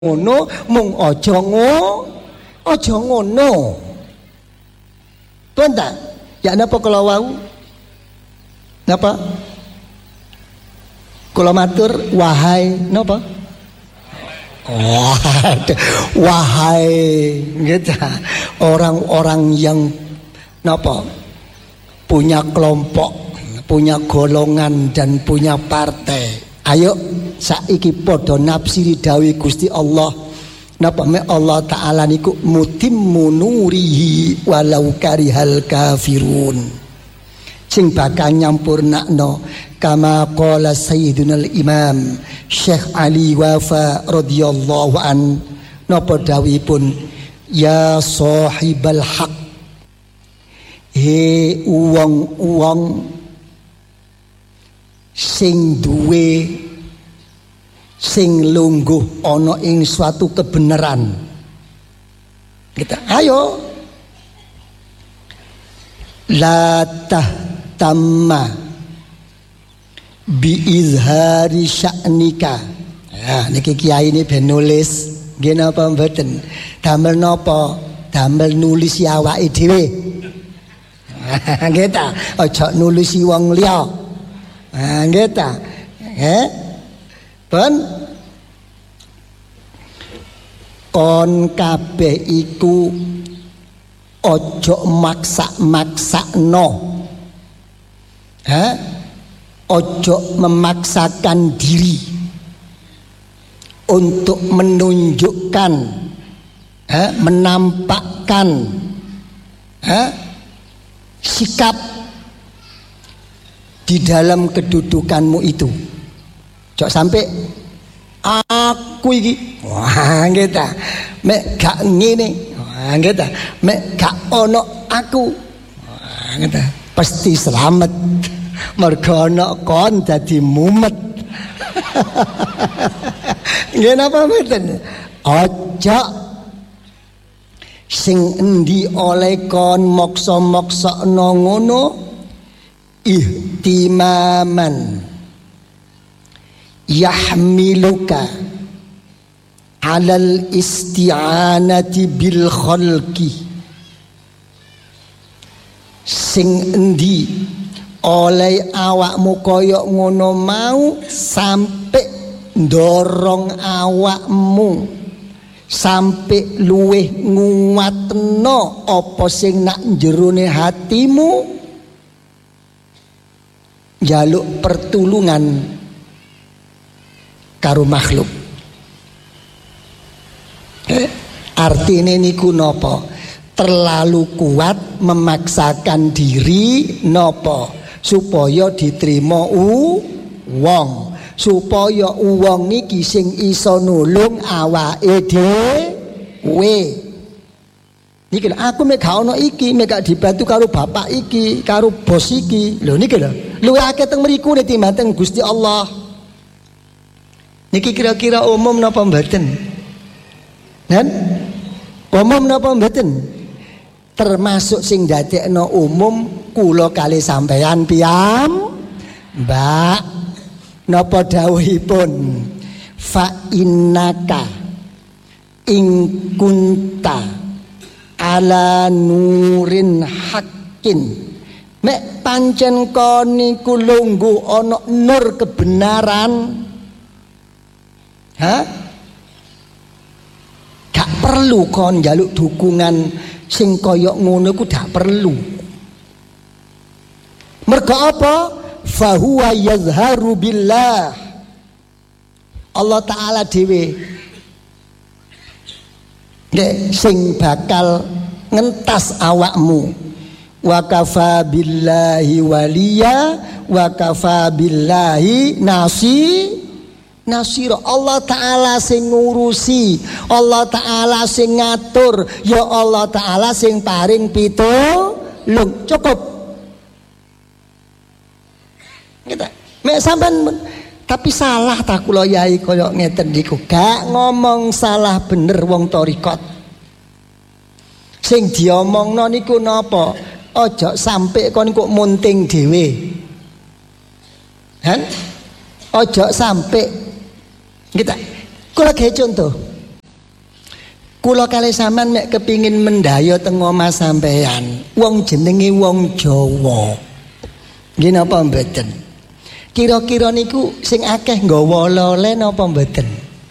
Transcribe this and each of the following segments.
ngono mung aja ngono. Tuan tak? Ya napa kula wau? Napa? Kula matur wahai napa? Wahai gitu. Orang-orang yang napa? Punya kelompok, punya golongan dan punya partai. Ayo saiki padha nafsiri dawuh Gusti Allah. Napa me Allah taala niku mutimmu nurihi walau karihal kafirun. Sing bakal nyampurnakno kama qala sayyidunal imam Syekh Ali Wafa radhiyallahu an. Napa dawuhipun ya sahibal haq. He uwong-uwong sing duwe sing lungguh ana ing suatu kebenaran. Kita ayo la tahtamma bi izhari sya'nika. Ya niki kiai ini ben nulis nggih napa mboten? Damel napa? Damel nulis awake dhewe. Nggih ta? Aja nulisi wong liya. Nggih ta? Pun kon kabeh iku ojo maksa-maksakno. Ojo memaksakan diri untuk menunjukkan, menampakkan sikap di dalam kedudukanmu itu. Cok sampai aku iki wah gitu mek gak ngene wah gitu mek gak ono aku wah gitu pasti selamat mergo ono kon dadi mumet. Nggih napa mboten? Aja sing endi oleh kon moksa-moksakno ngono ihtimaman yahmiluka alal isti'anati bil khalqi. Sing endi oleh awakmu koyok ngono mau sampai ndorong awakmu sampai luweh nguwatno apa sing nak jerone hatimu jaluk pertulungan karo makhluk. Artine niku napa? Terlalu kuat memaksakan diri napa? Supaya diterima wong, supaya wong iki sing iso nulung awake dhewe. Niki aku mek gak ono iki, mek gak dibantu karo bapak iki, karo bos iki. Lho niki lho, luwih akeh teng mriku timbang Gusti Allah. Niki kira-kira umum napa mboten? Kan? Umum napa mboten? Termasuk sing dadekno umum kula kali sampean piyam, Mbak. Napa dawuhipun? Fa innaka ing kunta ala nurin haqqin. Mek pancen kon niku lungguh ana nur kebenaran. Gak perlu kon njaluk dukungan sing koyok ngono ku gak perlu. Mergo apa? Fahuwa yazharu billah. Allah taala dhewe sing bakal ngentas awakmu. Wa kafa billahi waliya wa kafa billahi nasira. Allah taala sing ngurusi, Allah taala sing ngatur, ya Allah taala sing paring pitulung. Cukup kita mek sampean tapi salah tak kula yai kaya ngeten niku. Gak ngomong salah bener wong thariqat. Sing diomongno niku napa? Aja sampai kon kok munting dhewe. Aja sampai kita Kula gawe contoh. Kula kalih sampean nek kepingin mendayo teng omah sampean, wong jenenge wong Jawa. Nggih napa mboten? Kira-kira niku sing akeh nggawa oleh-oleh napa mboten?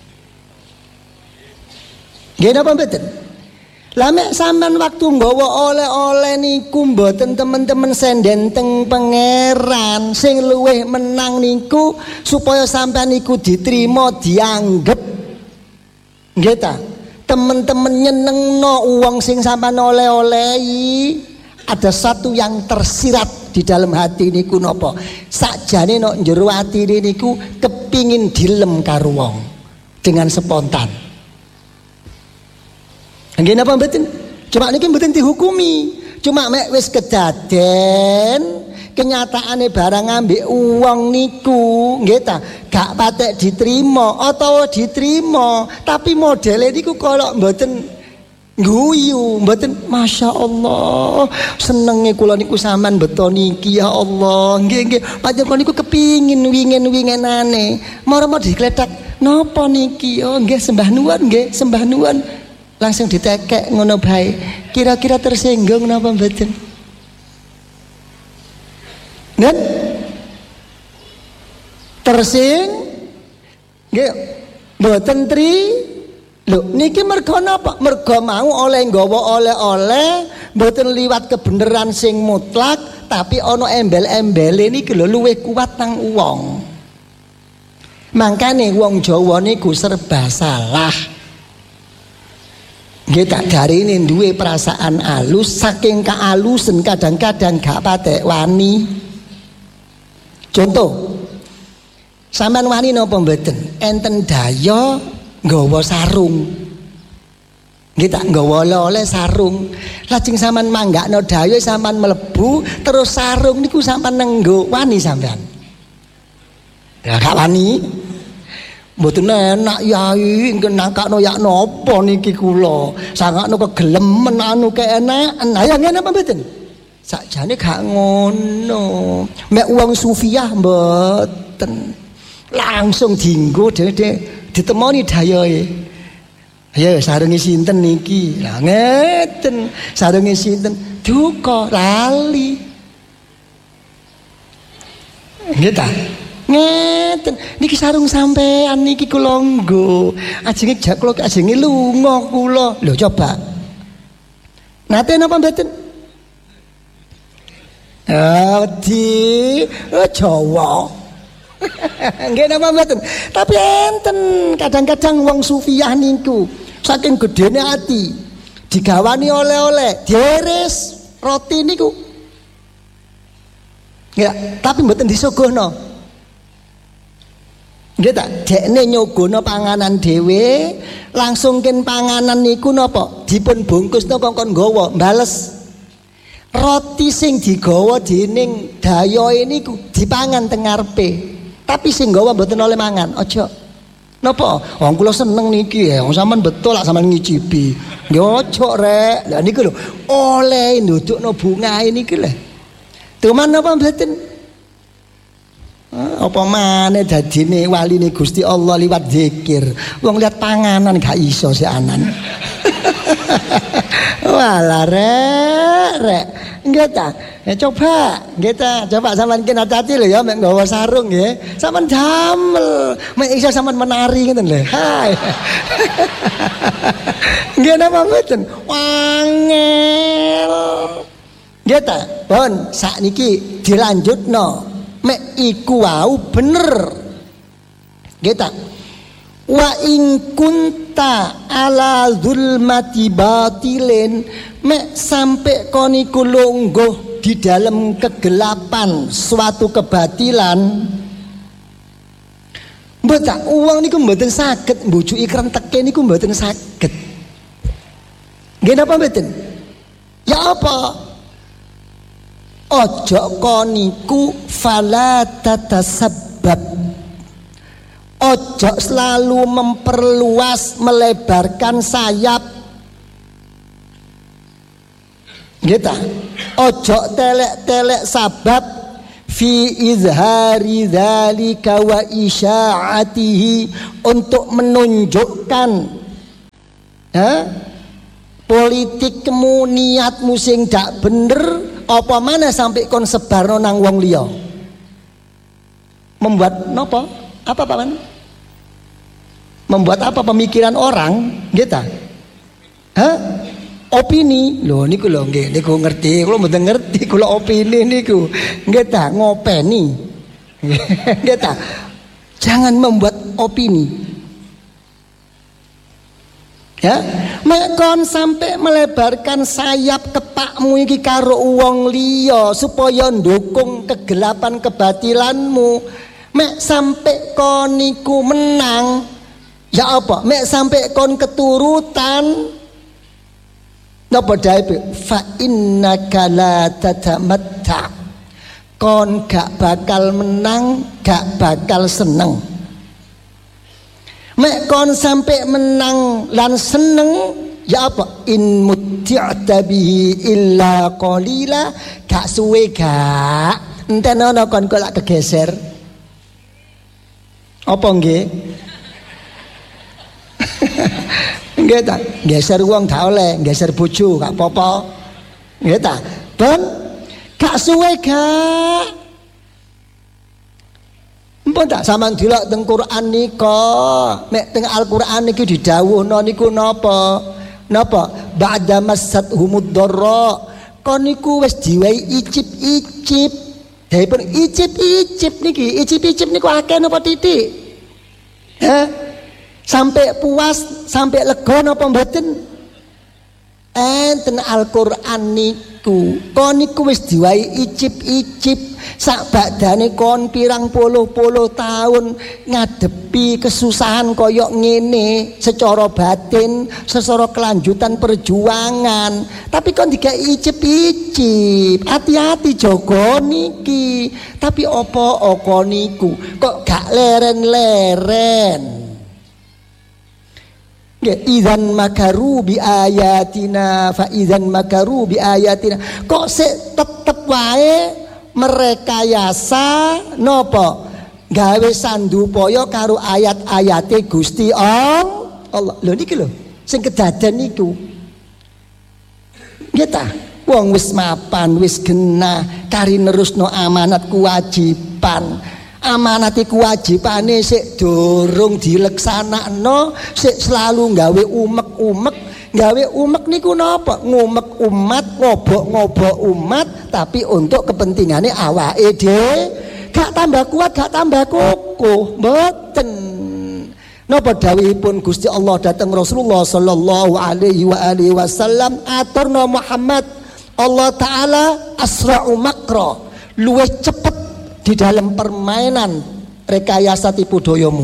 Nggih napa mboten? Lah mek sampean waktu nggawa oleh-oleh niku mboten temen-temen senden teng pangeran sing luwih menang niku supaya sampean niku diterima dianggep. Nggih ta? Temen-temen nyenengno uang sing sampean oleh-olehi, ada satu yang tersirat di dalam hati niku napa? Sakjane nok njero atine niku kepingin dilem karo wong dengan spontan. Nggih napa mboten? Cuma niki mboten dihukumi. Cuma mek wis kedaden kenyataane barang ambek uang niku nggih ta gak patek diterima atau diterima tapi modele niku kalau mboten guyu mboten Masya Allah senenge kula niku sampean beto niki ya Allah nggih panjenengan niku kepingin wingen-wingenane mara-mara dikletak napa niki oh nggih sembah nuwun langsung ditekek ngono bae kira-kira tersinggung napa mboten nen nggih mboten tri lho niki mergo napa mergo mau oleh nggawa oleh-oleh mboten liwat kebenaran sing mutlak tapi ana embel-embele niki lho luwih kuat nang wong mangkane wong Jawa niku serba salah. Nggih tak darine duwe perasaan alus saking kaalusen kadang-kadang gak patek wani. Contoh sampean wani napa mboten enten daya nggawa sarung. Nggih tak nggawa oleh sarung. Lajeng sampean manggakno daya sampean mlebu terus sarung niku sampean nenggo wani sampean. Ya gak wani. Mboten enak yai ngenakno yak napa niki kula sangakno kegelemen anu keenakan ya ngene apa mboten sakjane gak ngono mek wong sufiah mboten langsung dienggo dhewe ditemoni dayoe ayo sarunge sinten niki lah ngeten sarunge sinten duka lali nggih ta ngeten niki sarung sampean niki kula nggo ajenge jak kula ajenge lunga kula lho coba nate napa mboten Jawa nggih napa mboten tapi enten kadang-kadang wong sufiah niku saking gedene ati digawani oleh-oleh deres roti niku ya tapi mboten disuguhno nggih tak dekne nyogono panganan dhewe langsung ken panganan niku napa dipun bungkusno kongkon nggawa mbales roti sing digawa dening dayoe niku dipangan teng ngarepe tapi sing nggawa mboten oleh mangan aja napa wong kula seneng niki wong sampean betul lak sampean ngicipi nggih aja rek lha niku lho oleh ndudukno bungae niki lho tuman napa mboten apa maneh dadine waline Gusti Allah liwat zikir wong lihat panganan gak iso si anan walah rek nggih ta coba nggih ta coba sampean ki hati-hati lho ya mek nggawa sarung nggih sampean damel mek iso sampean menari ngoten lho hai nggih napa mboten wangel nggih ta pun sakniki dilanjutno mek iku wau bener nggih ta wa in kunta ala zulmati batilin mek sampai koniku lungguh di dalam kegelapan suatu kebatilan mboten uang niku mboten saged mbujuki krenteke niku mboten saged nggih napa mboten ya apa ojo koniku fala tatasabab ojo selalu memperluas melebarkan sayap gitu ojo telek-telek sabab fi izhari dzalika wa isya'atihi untuk menunjukkan Politikmu, niatmu sing dak bener, apa mana sampai kon sebarno nang wong liya. Membuat nopo? Apa Pak Man? Membuat apa pemikiran orang, gitu. Opini. Lho niku lho nggih, niku ngerti, kula mboten ngerti kula opini niku. Nggih ta, ngopeni. Nggih ta. Jangan membuat opini. Ya, mek kon sampai melebarkan sayap kepakmu iki karo wong liya supaya ndukung kegelapan kebatilanmu. Mek sampai kon niku menang, ya apa? Mek sampai kon keturutan, napa dae? Fa innaka la tatamatta. Kon gak bakal menang, gak bakal seneng. Mek kon sampai menang lan seneng, ya apa? In muti'ta bihi illa qalila. Gak suwe gak enten ana kon kok lak kegeser. Apa nggih? Nggih ta, geser wong gak oleh, geser bojo gak apa-apa. Nggih ta? Ben gak suwe gak. Mpun tak sampean delok teng Quran nika, mek teng Al-Qur'an niki didhawuhna niku napa? Napa? Ba'da massat-humud dharra. Kon niku wis diwehi icip-icip. Dipun icip-icip niki, icip-icip niku akeh napa titik? Sampai puas, sampai lega napa mboten? Enten Al-Qur'an niku, kon niku wis diwehi icip-icip. Sak badane kon pirang puluh tahun ngadepi kesusahan koyok ngene secara batin, secara kelanjutan perjuangan, tapi kon digawe icip-icip. Hati-hati jaga niki. Tapi apa niku kok gak leren-leren. Idzan makaru bi ayatina fa idzan makaru bi ayatina. Kok sik tetep wae merekayasa nopo gawe sandupaya karo ayat-ayate Gusti Allah. Lho niki lho sing kedaden niku. Nggih ta, wong wis mapan, wis genah kari nerusno amanat kewajiban. Amanate kewajibane sik durung dileksanakno, sik selalu gawe umek-umek. Gawe umek niku napa? Ngumek umat, ngobok-ngobok umat, tapi untuk kepentingane awake dhewe. Gak tambah kuat, gak tambah kokoh, mboten. Napa dawuhipun Gusti Allah dhateng Rasulullah sallallahu alaihi wasallam, aturna Muhammad, Allah taala asra'u makra, luwih cepet di dalam permainan rekayasa tipu dayamu.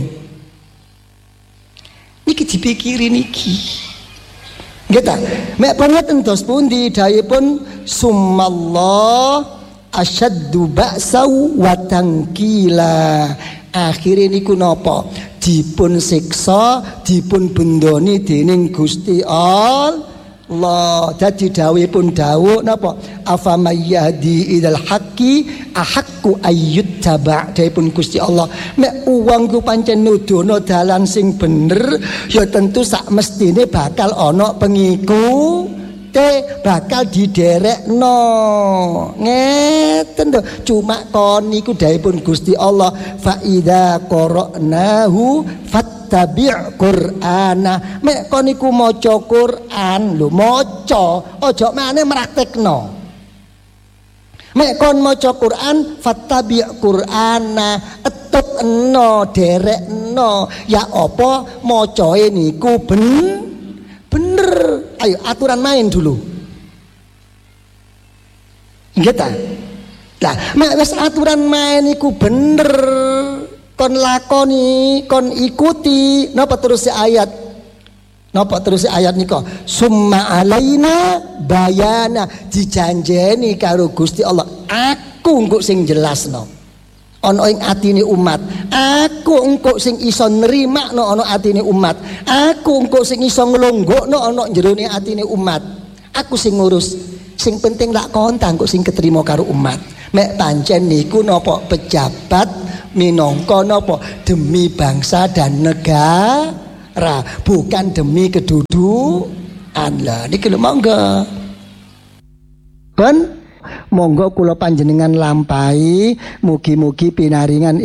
Niki dipikiri niki. Nggih ta? Mek pangaten dos pundi dawuhipun sumallah asyaddu ba'sau wa tankila. Akhire niku napa? Dipun siksa, dipun bendoni dening Gusti Allah. Dadi dawuhipun dawuh napa? Afamayyahdi idal haqqi ahaqqu ayyuttaba. Dawuhipun Gusti Allah, nek wong ku pancen nuduhno dalan sing bener, ya tentu sak mestine bakal ana pengikute, bakal diderekno. Ngeten lho. Cuma kon niku dawuhipun Gusti Allah, fa idza qara'nahu tabi' Qur'ana. Mek kon niku maca Qur'an lho, maca aja mane praktekno. Mek kon maca Qur'an fattabi' Qur'ana, etutno, derekno. Ya apa macae niku bener. Ayo aturan main dulu. Nggih ta? Lah, mek wis aturan main niku bener, kon lakoni, kon ikuti. Napa terus ayat? Napa terus ayat nika? Summa alaina bayana, dijanjeni karo Gusti Allah, aku engko sing jelasno ana ing atine umat, aku engko sing iso nrimakno ana atine umat, aku engko sing iso nglonggokno ana jerone atine umat, aku sing ngurus. Sing penting lak kontak engko sing ketrima karo umat. Mek pancen niku napa pejabat minangka napa demi bangsa dan negara. bukan demi kedudukan. Lah niki lho monggo. Pun monggo kula panjenengan lampahi mugi-mugi pinaringan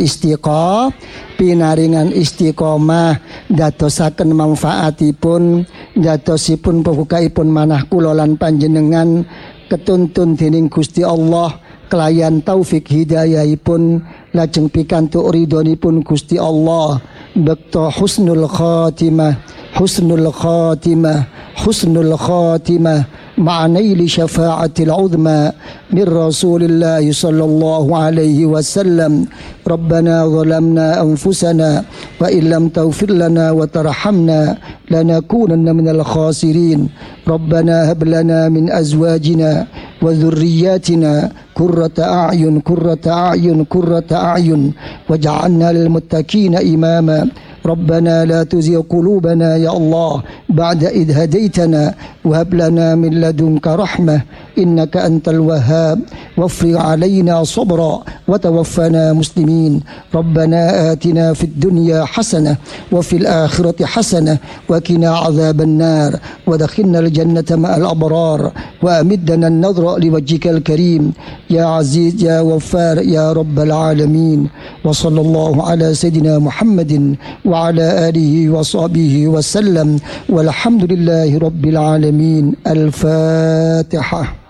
istiqomah dadosaken manfaatipun dadosipun pembukaipun manah kula lan panjenengan ketuntun dening Gusti Allah kelayan taufik hidayahipun lajeng pikantuk ridhonipun Gusti Allah bekto husnul khatimah معنى لشفاعة العظمى من رسول الله صلى الله عليه وسلم ربنا ظلمنا أنفسنا وإن لم تغفر لنا وترحمنا لنكونن من الخاسرين ربنا هب لنا من أزواجنا وذرياتنا قرة أعين واجعلنا للمتقين إماما ربنا لا تزغ قلوبنا يا الله بعد إذ هديتنا وهب لنا من لدنك رحمة إنك أنت الوهاب وافرغ علينا صبرا وتوفنا مسلمين ربنا آتنا في الدنيا حسنة وفي الآخرة حسنة وقنا عذاب النار ودخلنا الجنة مع الأبرار وأمدنا النظر لوجهك الكريم يا عزيز يا غفار يا رب العالمين وصلى الله على سيدنا محمد وعلى آله وصحبه وسلم والحمد لله رب العالمين. الفاتحة.